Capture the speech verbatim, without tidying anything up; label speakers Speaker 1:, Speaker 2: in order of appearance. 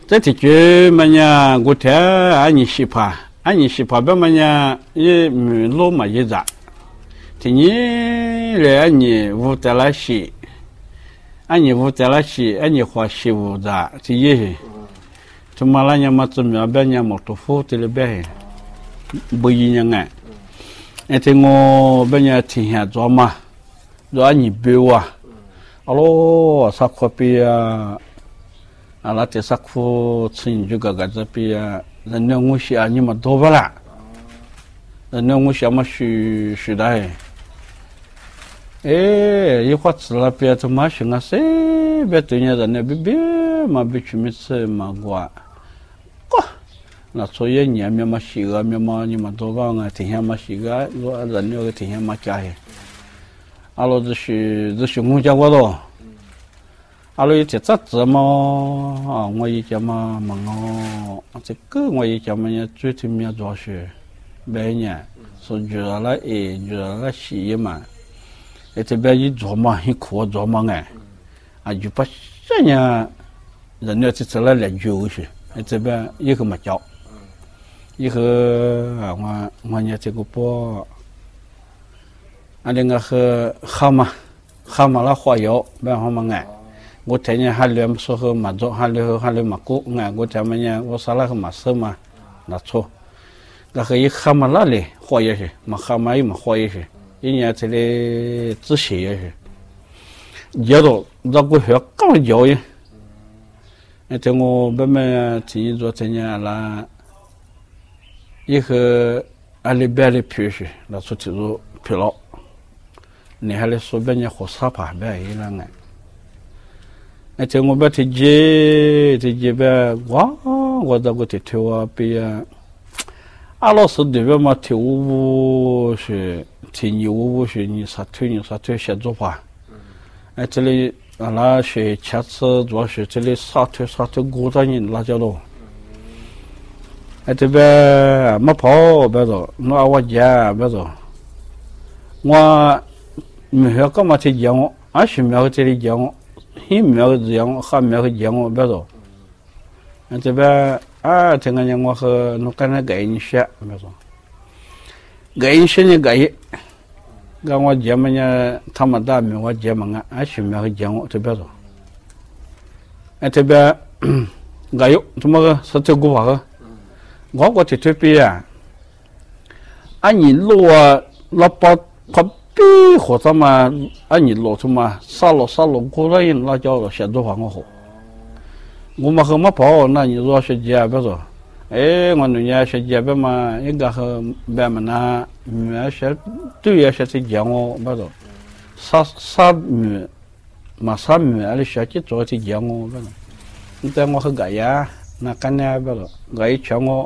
Speaker 1: 这题句么呀？我听俺你喜欢，俺你喜欢，别么呀？也没路嘛一咋？ทีนี้เลยอันนี้วูแต่ละสีอันนี้วูแต่ละสีอันนี้หัวสีวูจ้าที่ยี่ทุกมาแล้วยังมาจุ่มยาเบี้ยยังหมดตัวฟูที่เลยเบี้ยบุยยังไงไอ้ที่งูเบี้ยที่เหตุจอมาจออันนี้เบี้ยวอ๋อสักขวบปีอะไรที่สักฟูชินจุกกันจะปีแล้วเนี่ยงูสีอันนี้มาโดบละแล้วเนี่ยงูสีมาชูชูได้哎，一会儿吃了别他妈行啊，谁别对人家那别别嘛别去没吃嘛过，过，那所以年面嘛洗个面嘛你们多帮啊，天天嘛洗个，我人那个天天嘛加些，阿罗这是这是我家我咯，阿罗一天咋子嘛啊，我一家嘛嘛哦，这个我一家嘛也最听面做事，每年说觉得了哎，觉得了洗嘛。ไอ้ที่แบบยี่จอมาให้ขวดจอมาไงอายุปัจจัยเนี่ย人家ที่出来了就是ไอ้ที่แบบยี่คือมาเจาะยี่คือว่าว่าเนี่ยที่กูป้ออันนี้ก็คือข้ามาข้ามาแล้วขวายเยอะแบบเขามาไงกูแทนเนี่ยฮัลโหลมาสู้เขามาจ่อฮัลโหลฮัลโหลมากูไงกูแทนมันเนี่ยกูสาระเขามาซื้อมาหน้าโซ่ก็คือยี่ข้ามาแล้วเลยขวายเยอะมาข้ามายี่มาขวายเยอะ一年这里只写也是，接到那个学刚教的，哎，这我慢慢今年做这年了，以后俺里边的皮是那出去做皮了，你还来说别人喝沙发别一样哎，哎，这我把这接这接边哇，我这个这头啊边。阿老师对边嘛跳舞是跳舞舞是你啥腿你啥腿协助吧？哎，这里阿拉是前次主要是这里啥腿啥腿鼓掌人辣椒咯。哎，这边没跑别走，我我家别走，我没晓干嘛去讲我，俺是没有这里讲我，he没有讲我，还没有讲我别走。哎，这边。啊，听人家我和侬跟那改一些，没说，改一些呢改，跟我姐们呢，他们大名我姐们啊，俺媳妇会讲我这边说，哎这边改有怎么个是这个话个，我我这这边啊，俺你路啊，老把他比或者嘛，俺你路什么杀了杀了过来人，那叫写作话我好。我们和我跑，那你说学姐别说，哎，我人家学姐别嘛，应该和别们那没学对也学这讲我别说，啥啥没嘛啥没，俺学姐做这讲我别说，你在我和个呀，那干呢别说，我一讲我。